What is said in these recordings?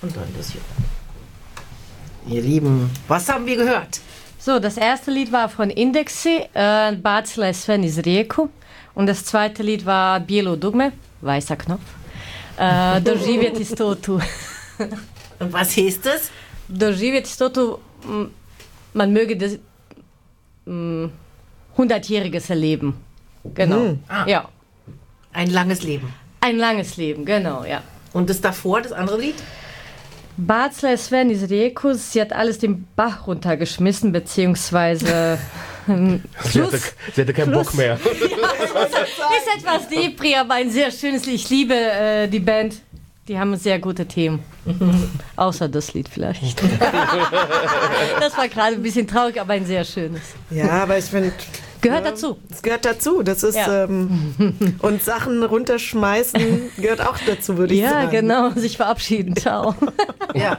Und dann das hier. Ihr Lieben, was haben wir gehört? So, das erste Lied war von Indexi, Bacila je sve niz rijeku. Und das zweite Lied war Bijelo dugme, weißer Knopf. Doživjeti stotu. Und was heißt das? Doživjeti stotu, man möge das 100-jähriges erleben. Genau. Ja. Ein langes Leben. Ein langes Leben, genau, ja. Und das davor, das andere Lied? Bacila je sve niz rijeku, sie hat alles den Bach runtergeschmissen, beziehungsweise Sie hatte keinen Bock mehr. Ist etwas Depri, aber ein sehr schönes Lied. Ich liebe die Band. Die haben sehr gute Themen. Außer das Lied vielleicht. Das war gerade ein bisschen traurig, aber ein sehr schönes. Ja, aber ich finde... Gehört dazu. Es gehört dazu. Das ist, und Sachen runterschmeißen gehört auch dazu, würde ich sagen. Ja, genau. Sich verabschieden. Ciao. Ja.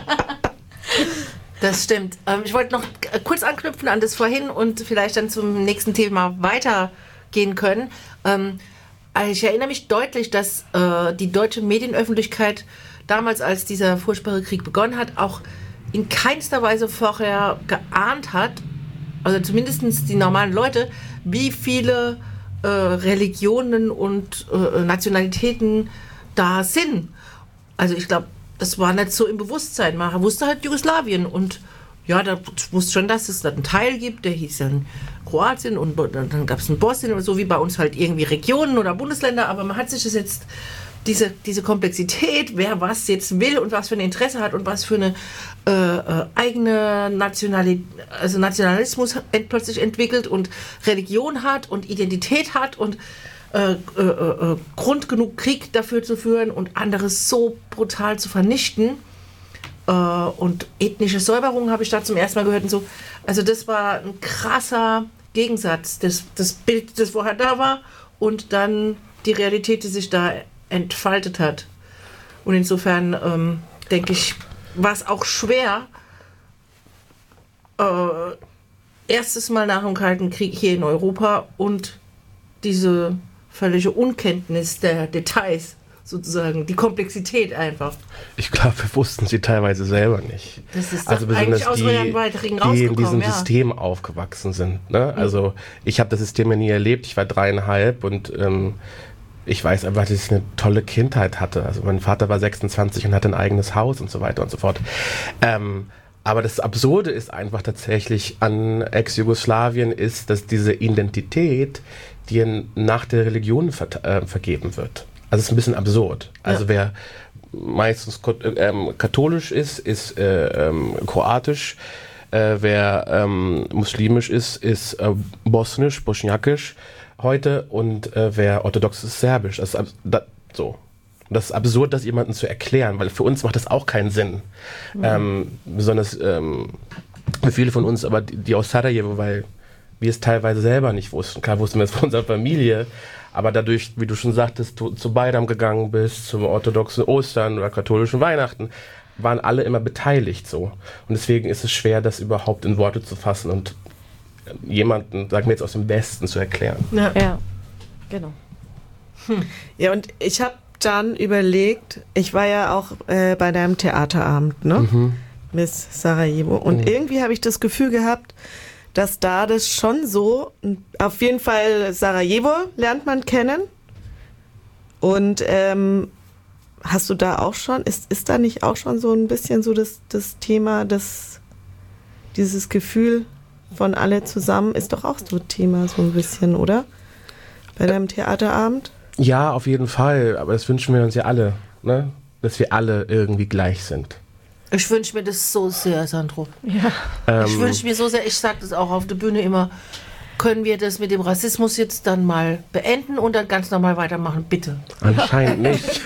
Das stimmt. Ich wollte noch kurz anknüpfen an das vorhin und vielleicht dann zum nächsten Thema weitergehen können. Ich erinnere mich deutlich, dass die deutsche Medienöffentlichkeit damals, als dieser furchtbare Krieg begonnen hat, auch in keinster Weise vorher geahnt hat, also zumindest die normalen Leute, wie viele Religionen und Nationalitäten da sind. Also ich glaube, das war nicht so im Bewusstsein. Man wusste halt Jugoslawien und ja, da wusste schon, dass es da einen Teil gibt, der hieß dann Kroatien und dann gab es einen Bosnien oder so, wie bei uns halt irgendwie Regionen oder Bundesländer, aber man hat sich das jetzt, diese Komplexität, wer was jetzt will und was für ein Interesse hat und was für eine eigene Nationalismus plötzlich entwickelt und Religion hat und Identität hat und Grund genug, Krieg dafür zu führen und anderes so brutal zu vernichten. Und ethnische Säuberung habe ich da zum ersten Mal gehört und so. Also das war ein krasser Gegensatz. Das Bild, das vorher da war und dann die Realität, die sich da entfaltet hat. Und insofern denke ich, war es auch schwer, erstes Mal nach dem Kalten Krieg hier in Europa und diese völlige Unkenntnis der Details, sozusagen, die Komplexität einfach. Ich glaube, wir wussten sie teilweise selber nicht. Das ist also besonders aus euren Beiträgen die in diesem ja. System aufgewachsen sind. Ne? Also ich habe das System ja nie erlebt. Ich war 3,5 und ich weiß einfach, dass ich eine tolle Kindheit hatte. Also mein Vater war 26 und hatte ein eigenes Haus und so weiter und so fort. Aber das Absurde ist einfach tatsächlich an Ex-Jugoslawien ist, dass diese Identität dir nach der Religion vergeben wird. Also es ist ein bisschen absurd. Also wer meistens katholisch ist kroatisch. Wer muslimisch ist bosnisch, bosniakisch heute. Und wer orthodox ist, serbisch. Das ist so. Das ist absurd, das jemandem zu erklären, weil für uns macht das auch keinen Sinn. Besonders für viele von uns, aber die aus Sarajevo, weil wir es teilweise selber nicht wussten. Klar wussten wir es von unserer Familie, aber dadurch, wie du schon sagtest, du zu Bayram gegangen bist, zum orthodoxen Ostern oder katholischen Weihnachten, waren alle immer beteiligt so. Und deswegen ist es schwer, das überhaupt in Worte zu fassen und jemanden, sagen wir jetzt aus dem Westen, zu erklären. Ja, genau. Ja, und ich habe dann überlegt, ich war ja auch bei deinem Theaterabend, ne? Miss Sarajevo. Und irgendwie habe ich das Gefühl gehabt, dass da das schon so, auf jeden Fall Sarajevo lernt man kennen. Und hast du da auch schon, ist da nicht auch schon so ein bisschen so das Thema, dieses Gefühl von alle zusammen, ist doch auch so ein Thema so ein bisschen, oder? Bei deinem Theaterabend? Ja, auf jeden Fall. Aber das wünschen wir uns ja alle, ne? Dass wir alle irgendwie gleich sind. Ich wünsche mir das so sehr, Sandro. Ja. Ich wünsche mir so sehr, ich sage das auch auf der Bühne immer, können wir das mit dem Rassismus jetzt dann mal beenden und dann ganz normal weitermachen, bitte. Anscheinend nicht.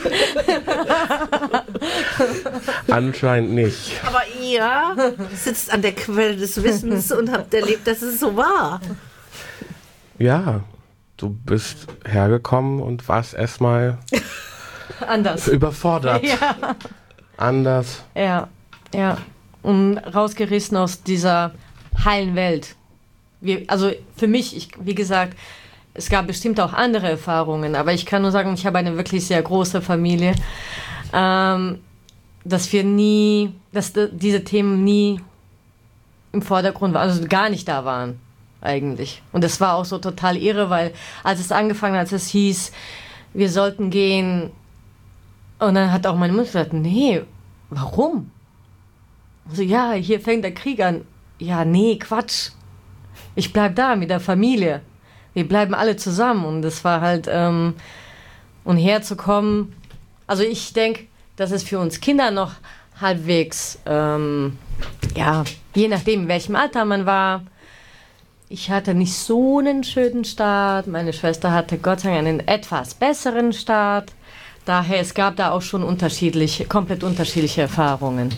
Anscheinend nicht. Aber ihr sitzt an der Quelle des Wissens und habt erlebt, dass es so war. Ja, du bist hergekommen und warst erstmal Anders. überfordert. Ja. Anders. Ja. Und rausgerissen aus dieser heilen Welt. Also für mich, wie gesagt, es gab bestimmt auch andere Erfahrungen, aber ich kann nur sagen, ich habe eine wirklich sehr große Familie. dass diese Themen nie im Vordergrund waren, also gar nicht da waren eigentlich. Und das war auch so total irre, weil als es hieß, wir sollten gehen, und dann hat auch meine Mutter gesagt, nee, warum? Also ja, hier fängt der Krieg an. Ja, nee, Quatsch. Ich bleib da mit der Familie. Wir bleiben alle zusammen. Und das war halt, und herzukommen. Also ich denke, dass es für uns Kinder noch halbwegs, je nachdem, in welchem Alter man war. Ich hatte nicht so einen schönen Start. Meine Schwester hatte Gott sei Dank einen etwas besseren Start. Daher, es gab da auch schon komplett unterschiedliche Erfahrungen.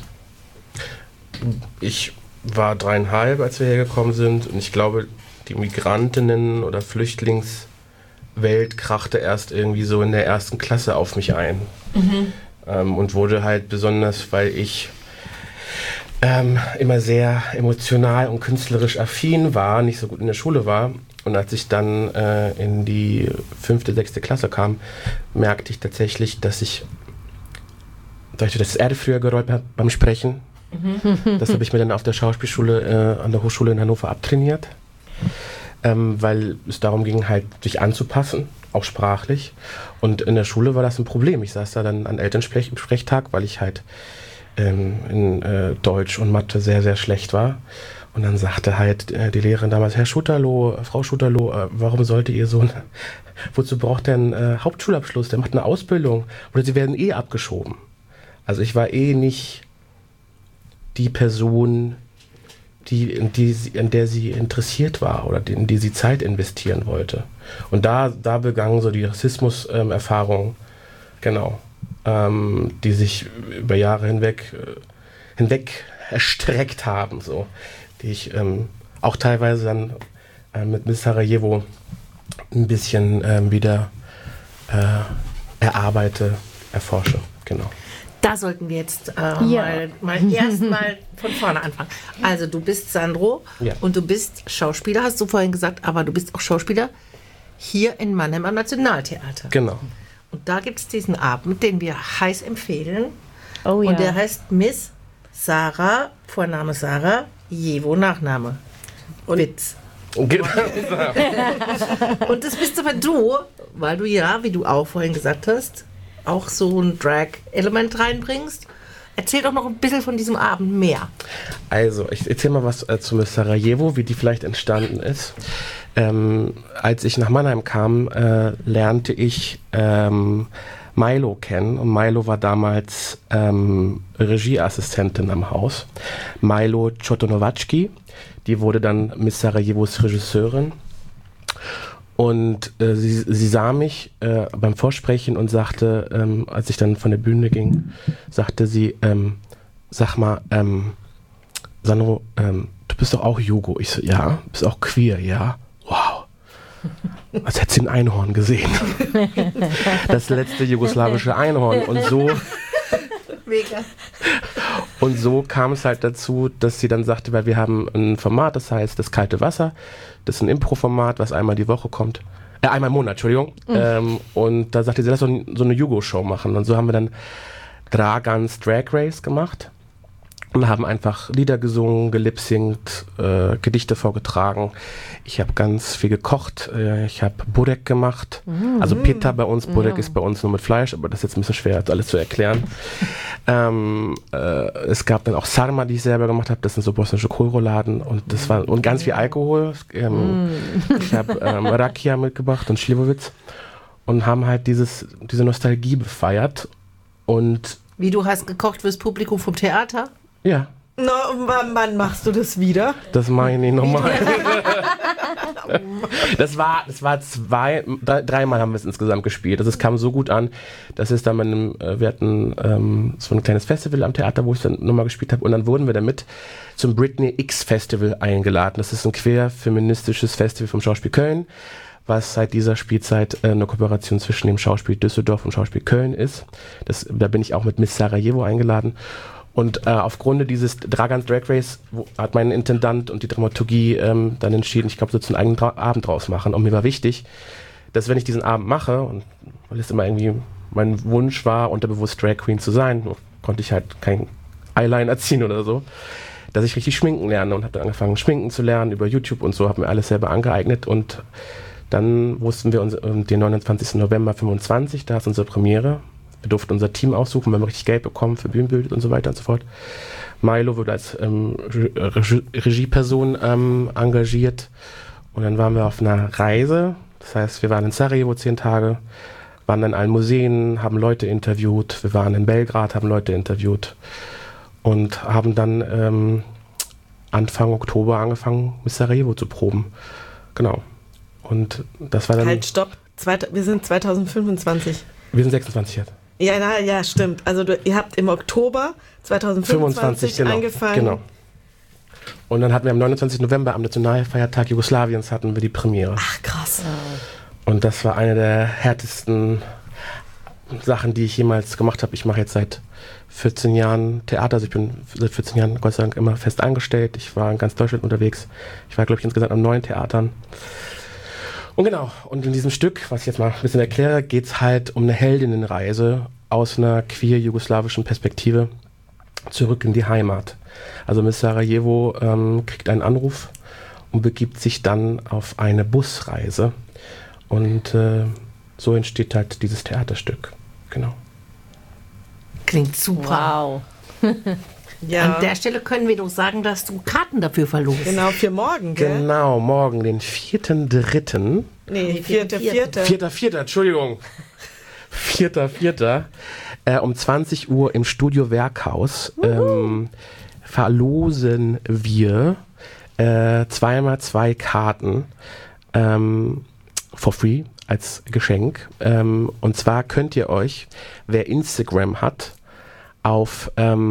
Ich war 3,5, als wir hergekommen sind, und ich glaube, die Migrantinnen- oder Flüchtlingswelt krachte erst irgendwie so in der 1. Klasse auf mich ein. Und wurde halt besonders, weil ich immer sehr emotional und künstlerisch affin war, nicht so gut in der Schule war. Und als ich dann in die 5., 6. Klasse kam, merkte ich tatsächlich, dass ich das Erde früher gerollt habe beim Sprechen. Das habe ich mir dann auf der Schauspielschule an der Hochschule in Hannover abtrainiert, weil es darum ging, halt sich anzupassen, auch sprachlich. Und in der Schule war das ein Problem. Ich saß da dann an Elternsprechtag, weil ich halt in Deutsch und Mathe sehr, sehr schlecht war. Und dann sagte halt die Lehrerin damals, Frau Schuterloh, warum sollte ihr Sohn, wozu braucht der einen Hauptschulabschluss? Der macht eine Ausbildung. Oder sie werden abgeschoben. Also ich war nicht die Person, in der sie interessiert war oder in die sie Zeit investieren wollte. Und da begann so die Rassismus-Erfahrung, genau, die sich über Jahre hinweg erstreckt haben, so, die ich auch teilweise dann mit Miss Sarajevo ein bisschen wieder erforsche, genau. Da sollten wir jetzt mal erstmal von vorne anfangen. Also du bist Sandro und du bist Schauspieler, hast du vorhin gesagt, aber du bist auch Schauspieler hier in Mannheim am Nationaltheater. Genau. Und da gibt es diesen Abend, den wir heiß empfehlen. Oh ja. Und der heißt Miss Sarah, Vorname Sarah, Jevo, Nachname. Witz. Und das bist aber du, weil du ja, wie du auch vorhin gesagt hast, auch so ein Drag-Element reinbringst. Erzähl doch noch ein bisschen von diesem Abend mehr. Also, ich erzähle mal was zu Miss Sarajevo, wie die vielleicht entstanden ist. Als ich nach Mannheim kam, lernte ich Milo kennen. Und Milo war damals Regieassistentin am Haus. Milo Chotonowatschki. Die wurde dann Miss Sarajevos Regisseurin. Und sie sah mich beim Vorsprechen und sagte, als ich dann von der Bühne ging, sagte sie, sag mal, Sandro, du bist doch auch Jugo. Ich so, ja. Bist auch queer, ja. Wow. Als hätte sie ein Einhorn gesehen. Das letzte jugoslawische Einhorn. Und so... Mega. Und so kam es halt dazu, dass sie dann sagte, weil wir haben ein Format, das heißt Das kalte Wasser. Das ist ein Impro-Format, was einmal die Woche kommt. Einmal im Monat, Entschuldigung. Und da sagte sie, lass uns so eine Jugo-Show machen. Und so haben wir dann Dragans Drag Race gemacht. Und haben einfach Lieder gesungen, gelipsingt, Gedichte vorgetragen. Ich habe ganz viel gekocht. Ich habe Burek gemacht. Also Pita bei uns, Burek ist bei uns nur mit Fleisch, aber das ist jetzt ein bisschen schwer, das alles zu erklären. Es gab dann auch Sarma, die ich selber gemacht habe. Das sind so bosnische Kohlrouladen. Und ganz viel Alkohol. Ich habe Rakia mitgebracht und Slivovitz. Und haben halt diese Nostalgie befeiert. Und wie, du hast gekocht fürs Publikum vom Theater? Ja. Na, wann machst du das wieder? Das mache ich nicht nochmal. Das war dreimal haben wir es insgesamt gespielt. Es kam so gut an, dass es dann wir hatten so ein kleines Festival am Theater, wo ich dann nochmal gespielt habe, und dann wurden wir damit zum Britney X Festival eingeladen. Das ist ein queer-feministisches Festival vom Schauspiel Köln, was seit dieser Spielzeit eine Kooperation zwischen dem Schauspiel Düsseldorf und Schauspiel Köln ist. Da bin ich auch mit Miss Sarajevo eingeladen. Und aufgrund dieses Dragans Drag Race hat mein Intendant und die Dramaturgie dann entschieden, ich glaube, so einen eigenen Abend draus machen. Und mir war wichtig, dass wenn ich diesen Abend mache, und weil es immer irgendwie mein Wunsch war, unterbewusst Drag Queen zu sein, konnte ich halt kein Eyeliner ziehen oder so, dass ich richtig schminken lerne und habe dann angefangen schminken zu lernen über YouTube und so, habe mir alles selber angeeignet und dann wussten wir uns den 29. November 25, da ist unsere Premiere. Wir durften unser Team aussuchen, wir haben richtig Geld bekommen für Bühnenbild und so weiter und so fort. Milo wurde als Regieperson engagiert und dann waren wir auf einer Reise. Das heißt, wir waren in Sarajevo 10 Tage, waren in allen Museen, haben Leute interviewt. Wir waren in Belgrad, haben Leute interviewt und haben dann Anfang Oktober angefangen, mit Sarajevo zu proben. Genau. Und das war dann... Halt, stopp. Wir sind 2025. Wir sind 26 jetzt. Ja, stimmt. Also ihr habt im Oktober 2025 angefangen. Genau. Und dann hatten wir am 29. November, am Nationalfeiertag Jugoslawiens, hatten wir die Premiere. Ach, krass. Und das war eine der härtesten Sachen, die ich jemals gemacht habe. Ich mache jetzt seit 14 Jahren Theater. Also ich bin seit 14 Jahren Gott sei Dank immer fest angestellt. Ich war in ganz Deutschland unterwegs. Ich war, glaube ich, insgesamt an 9 Theatern. Und genau, und in diesem Stück, was ich jetzt mal ein bisschen erkläre, geht es halt um eine Heldinnenreise aus einer queer-jugoslawischen Perspektive zurück in die Heimat. Also Miss Sarajevo kriegt einen Anruf und begibt sich dann auf eine Busreise. Und so entsteht halt dieses Theaterstück. Genau. Klingt super. Wow. Ja. An der Stelle können wir doch sagen, dass du Karten dafür verlost. Genau, für morgen, gell? Genau, morgen, den 4.3. Nee, 4.4. 4.4., Entschuldigung. 4.4. Um 20 Uhr im Studio Werkhaus verlosen wir 2x2 Karten for free als Geschenk. Und zwar könnt ihr euch, wer Instagram hat, auf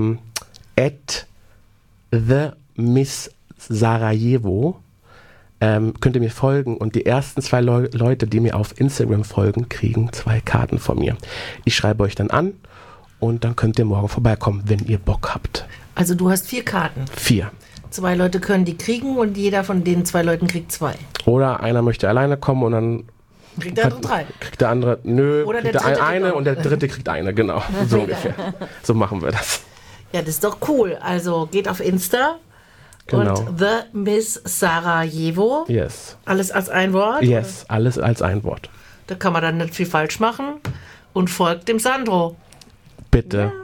@TheMissSarajevo könnt ihr mir folgen und die ersten 2 Leute, die mir auf Instagram folgen, kriegen 2 Karten von mir. Ich schreibe euch dann an und dann könnt ihr morgen vorbeikommen, wenn ihr Bock habt. Also du hast 4 Karten. 4. 2 Leute können die kriegen und jeder von den 2 Leuten kriegt 2. Oder einer möchte alleine kommen und dann kriegt der andere 3. Kriegt der andere, oder kriegt der dritte eine auch. und der dritte kriegt eine, genau. So ungefähr. So machen wir das. Ja, das ist doch cool. Also geht auf Insta Genau. und The Miss Sarajevo. Yes. Alles als ein Wort. Yes, alles als ein Wort. Da kann man dann nicht viel falsch machen und folgt dem Sandro. Bitte.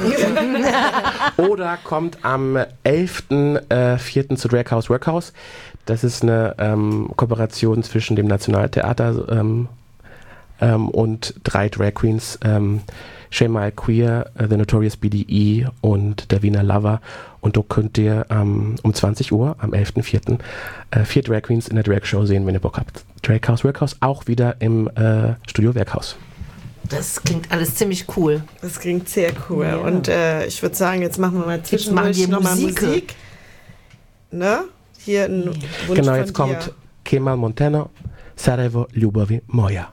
Oder kommt am 11.04. zu Draghouse Workhouse. Das ist eine Kooperation zwischen dem Nationaltheater und 3 Drag Queens, Shema Queer, The Notorious BDE und der Wiener Lover. Und da könnt ihr um 20 Uhr am 11.04. 4 Drag Queens in der Drag Show sehen, wenn ihr Bock habt. Draghouse Workhouse, auch wieder im Studio Werkhaus. Das klingt alles ziemlich cool. Das klingt sehr cool. Ja. Und ich würde sagen, jetzt machen wir mal zwischendurch nochmal Musik. Ne? Hier ein Wunsch Genau, von jetzt dir. kommt Kemal Montano, Sarajevo, Ljubavi moja.